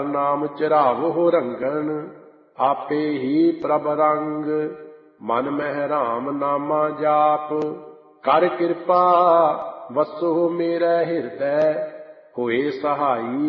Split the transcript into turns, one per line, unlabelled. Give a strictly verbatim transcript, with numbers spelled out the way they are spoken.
ਨਾਮ ਚਿਰਾਵਹੁ ਰੰਗਨ, ਆਪੇ ਹੀ ਪ੍ਰਭ ਰੰਗ। ਮਨ ਮਹਿ ਰਾਮ ਨਾਮਾ ਜਾਪ, ਕਰ ਕਿਰਪਾ ਵਸਹੁ ਮੇਰੇ ਹਿਰਦੈ, ਹੋਏ ਸਹਾਈ